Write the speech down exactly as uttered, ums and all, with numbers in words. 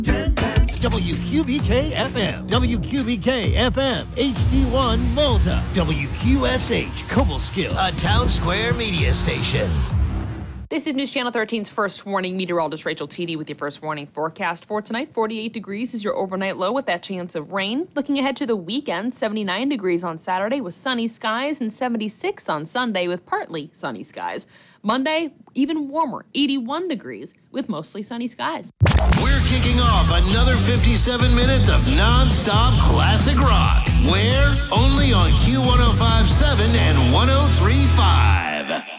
W Q B K F M, W Q B K F M, H D one Malta, W Q S H Cobleskill, a Town Square media station. This is News Channel thirteen's First Warning. Meteorologist Rachel Teedy with your First Warning forecast for tonight. forty-eight degrees is your overnight low with that chance of rain. Looking ahead to the weekend, seventy-nine degrees on Saturday with sunny skies and seventy-six on Sunday with partly sunny skies. Monday, even warmer, eighty-one degrees with mostly sunny skies. We're kicking off another fifty-seven minutes of non-stop classic rock. Where? Only on Q one oh five point seven and one oh three point five.